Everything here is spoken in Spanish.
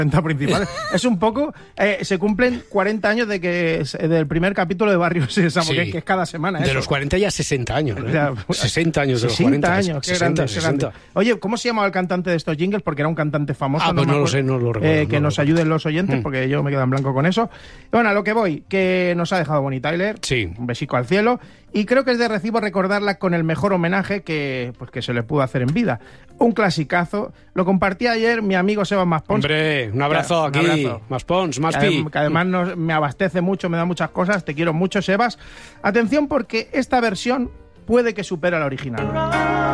principales. Es un poco... se cumplen 40 años del primer capítulo de Barrio Sésamo, que es cada semana. De eso. los 40 ya 60 años. ¿no? O sea, 60 años de los 60 40. años, qué grande, qué grande. Oye, ¿cómo se llamaba el cantante de estos jingles? Porque era un cantante famoso. Pues no lo sé, no lo recuerdo. Que nos ayuden los oyentes, porque yo me quedo en blanco con eso. Bueno, a lo que voy, que nos ha dejado Bonnie Tyler. Sí. Un besico al cielo. Y creo que es de recibo recordarla con el mejor homenaje que se le pudo hacer en vida. Un clasicazo. Lo compartí ayer mi amigo Sebas Maspons. Hombre, un abrazo aquí. Maspons, Maspi. Que además me abastece mucho, me da muchas cosas. Te quiero mucho, Sebas. Atención, porque esta versión puede que supere a la original.